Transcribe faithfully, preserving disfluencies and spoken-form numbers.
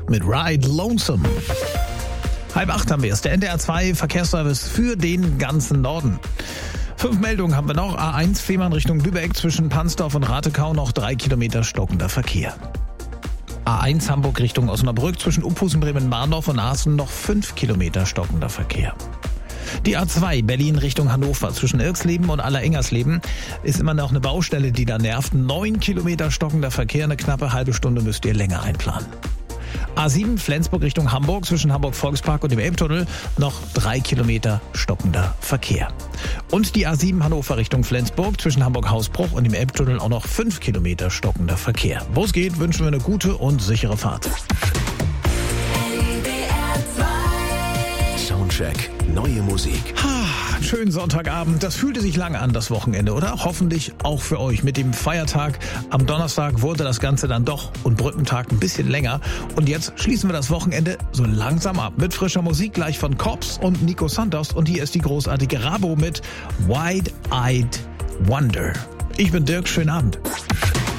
mit Ride Lonesome. Halb acht haben wir es, der N D R zwei Verkehrsservice für den ganzen Norden. Fünf Meldungen haben wir noch. A eins Fehmarn Richtung Lübeck zwischen Pansdorf und Ratekau noch drei Kilometer stockender Verkehr. A eins Hamburg Richtung Osnabrück zwischen Uphusen, Bremen-Marndorf und Aachen noch fünf Kilometer stockender Verkehr. Die A zwei Berlin Richtung Hannover zwischen Irksleben und Allerengersleben ist immer noch eine Baustelle, die da nervt. Neun Kilometer stockender Verkehr, eine knappe halbe Stunde müsst ihr länger einplanen. A sieben Flensburg Richtung Hamburg zwischen Hamburg-Volkspark und dem Elbtunnel noch drei Kilometer stockender Verkehr. Und die A sieben Hannover Richtung Flensburg zwischen Hamburg-Hausbruch und dem Elbtunnel auch noch fünf Kilometer stockender Verkehr. Wo es geht, wünschen wir eine gute und sichere Fahrt. Soundcheck, neue Musik. Ha, schönen Sonntagabend. Das fühlte sich lang an, das Wochenende, oder? Hoffentlich auch für euch. Mit dem Feiertag am Donnerstag wurde das Ganze dann doch und Brückentag ein bisschen länger. Und jetzt schließen wir das Wochenende so langsam ab. Mit frischer Musik gleich von Corps und Nico Santos. Und hier ist die großartige Rabo mit Wide-Eyed Wonder. Ich bin Dirk, schönen Abend.